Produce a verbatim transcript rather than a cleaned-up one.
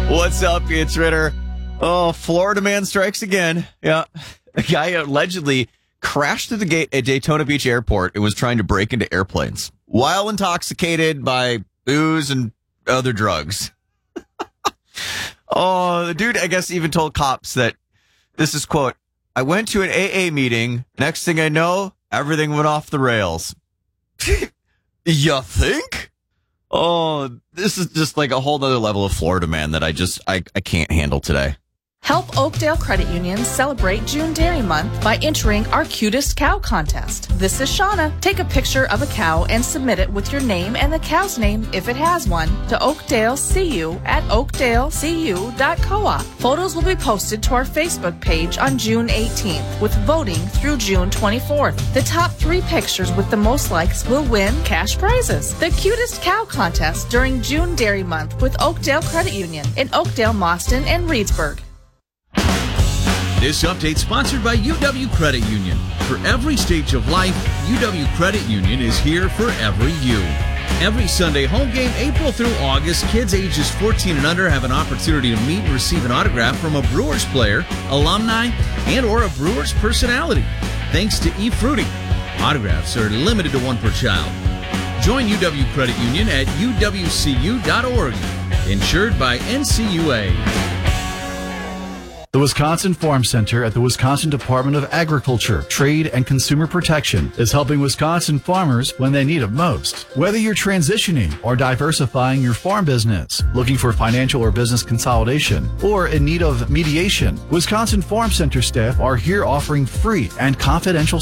What's up? It's Ritter. Oh, Florida man strikes again. Yeah. A guy allegedly crashed through the gate at Daytona Beach Airport and was trying to break into airplanes while intoxicated by booze and other drugs. Oh, the dude, I guess, even told cops that this is, quote, I went to an A A meeting. Next thing I know, everything went off the rails. You think? Oh, this is just like a whole other level of Florida man that I just, I, I can't handle today. Help Oakdale Credit Union celebrate June Dairy Month by entering our Cutest Cow contest. This is Shauna. Take a picture of a cow and submit it with your name and the cow's name, if it has one, to Oakdale C U at oakdale c u dot coop. Photos will be posted to our Facebook page on June eighteenth, with voting through June twenty-fourth. The top three pictures with the most likes will win cash prizes. The Cutest Cow contest during June Dairy Month with Oakdale Credit Union in Oakdale, Mauston, and Reedsburg. This update sponsored by U W Credit Union. For every stage of life, U W Credit Union is here for every you. Every Sunday home game, April through August, kids ages fourteen and under have an opportunity to meet and receive an autograph from a Brewers player, alumni, and or a Brewers personality. Thanks to eFruity. Autographs are limited to one per child. Join U W Credit Union at u w c u dot org. Insured by N C U A. The Wisconsin Farm Center at the Wisconsin Department of Agriculture, Trade, and Consumer Protection is helping Wisconsin farmers when they need it most. Whether you're transitioning or diversifying your farm business, looking for financial or business consolidation, or in need of mediation, Wisconsin Farm Center staff are here offering free and confidential